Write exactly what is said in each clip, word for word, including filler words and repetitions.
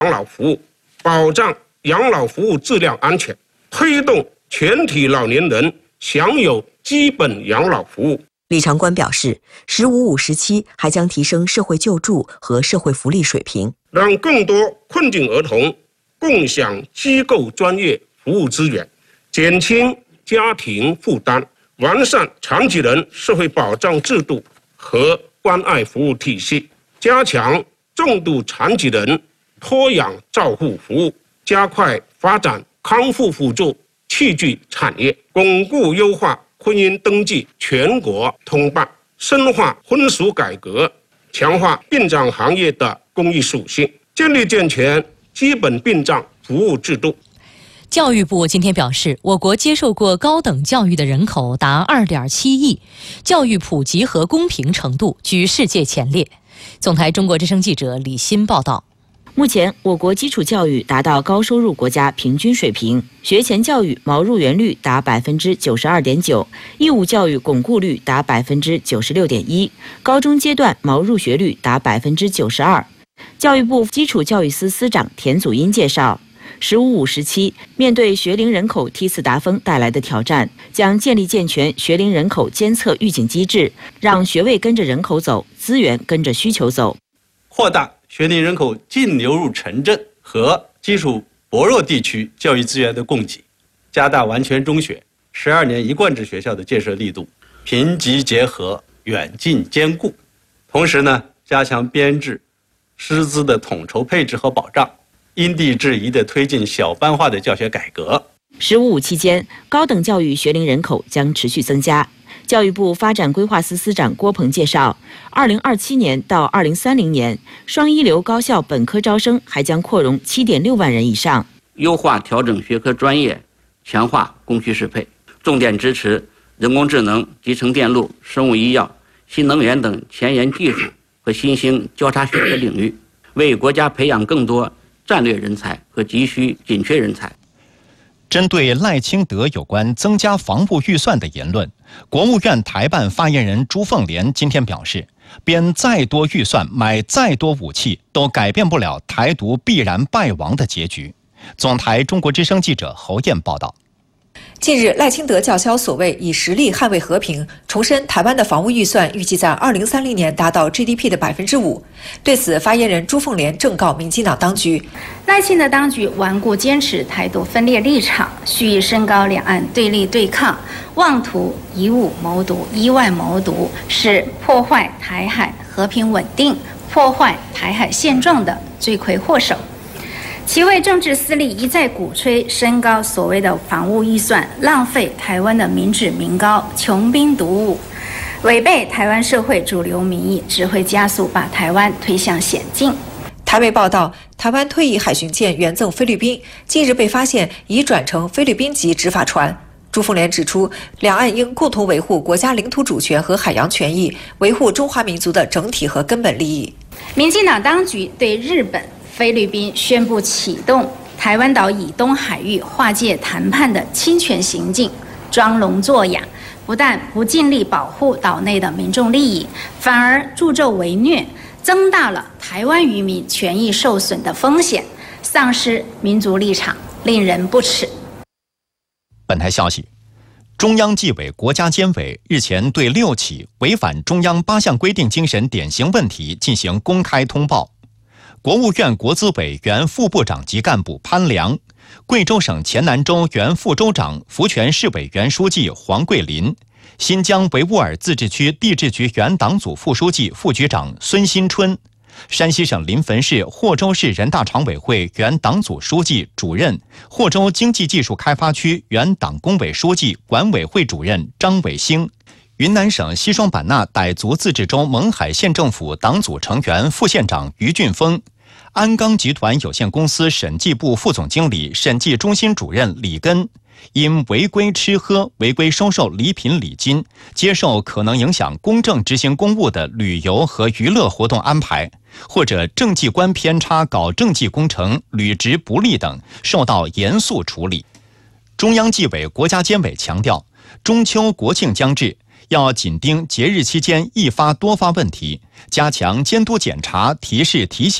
养老服务，保障养老服务质量安全，推动全体老年人享有基本养老服务。 李长官表示，十五五时期还将提升社会救助和社会福利水平， 让更多困境儿童共享机构专业服务资源，减轻家庭负担，完善残疾人社会保障制度和关爱服务体系，加强重度残疾人托养照护服务，加快发展康复辅助器具产业，巩固优化婚姻登记全国通办，深化婚俗改革，强化殡葬行业的公益属性，建立健全基本殡葬服务制度。 教育部今天表示，我国接受过高等教育的人口达 二点七亿，教育普及和公平程度居世界前列。总台中国之声记者李欣报道。 目前，我国基础教育达到高收入国家平均水平，学前教育毛入园率达百分之九十二点九，义务教育巩固率达百分之九十六点一，高中阶段毛入学率达百分之九十二。教育部基础教育司司长田祖荫介绍，十五五时期，面对学龄人口梯次达峰带来的挑战，将建立健全学龄人口监测预警机制，让学位跟着人口走，资源跟着需求走， 扩大学龄人口净流入城镇和基础薄弱地区教育资源的供给，加大完全中学、十二年一贯制学校的建设力度，贫瘠结合，远近兼顾。同时呢，加强编制、师资的统筹配置和保障，因地制宜地推进小班化的教学改革。 十五五期间，高等教育学龄人口将持续增加。教育部发展规划司司长郭鹏介绍，二零二七年到二零三零年，双一流高校本科招生还将扩容 七点六万人以上。 优化调整学科专业，强化供需适配，重点支持人工智能、集成电路、生物医药、新能源等前沿技术和新兴交叉学科领域，为国家培养更多战略人才和急需紧缺人才。 针对赖清德有关增加防务预算的言论，国务院台办发言人朱凤莲今天表示，编再多预算买再多武器都改变不了台独必然败亡的结局。总台中国之声记者侯燕报道。 近日，赖清德叫嚣所谓以实力捍卫和平，重申台湾的防务预算预计在二零三零年达到 G D P 的百分之五。对此，发言人朱凤莲正告民进党当局， 赖清德当局顽固坚持台独分裂立场，蓄意升高两岸对立对抗，妄图以武谋独、以外谋独，是破坏台海和平稳定、破坏台海现状的罪魁祸首。其为政治私利一再鼓吹升高所谓的防务预算，浪费台湾的民脂民膏，穷兵黩武，违背台湾社会主流民意，只会加速把台湾推向险境。 台媒报道，台湾退役海巡舰援赠菲律宾，近日被发现已转成菲律宾籍执法船。朱凤莲指出，两岸应共同维护国家领土主权和海洋权益，维护中华民族的整体和根本利益。 民进党当局对日本、菲律宾宣布启动台湾岛以东海域划界谈判的侵权行径，装聋作哑，不但不尽力保护岛内的民众利益，反而助纣为虐，增大了台湾渔民权益受损的风险，丧失民族立场，令人不齿。 本台消息，中央纪委国家监委日前对六起违反中央八项规定精神典型问题进行公开通报。国务院国资委原副部长级干部潘良，贵州省黔南州原副州长、福泉市委原书记黄桂林，新疆维吾尔自治区地质局原党组副书记、副局长孙新春，山西省临汾市霍州市人大常委会原党组书记、主任，霍州经济技术开发区原党工委书记、管委会主任张伟兴，云南省西双版纳傣族自治州勐海县政府党组成员、副县长于俊峰，鞍钢集团有限公司审计部副总经理、审计中心主任李根，因违规吃喝、违规收受礼品礼金、接受可能影响公正执行公务的旅游和娱乐活动安排，或者政绩观偏差搞政绩工程、履职不力等，受到严肃处理。中央纪委国家监委强调，中秋国庆将至，要紧盯节日期间易发多发问题，加强监督检查、提示提醒，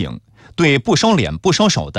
对不收敛、不收手的